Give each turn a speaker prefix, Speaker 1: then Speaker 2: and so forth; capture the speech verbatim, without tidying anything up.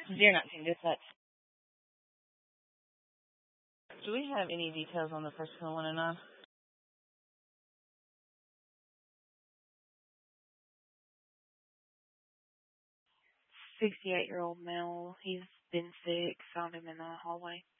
Speaker 1: zero nineteen dispatch. Do we have any details on the person in one oh nine?
Speaker 2: sixty-eight-year-old male. He's been sick. Found him in the hallway.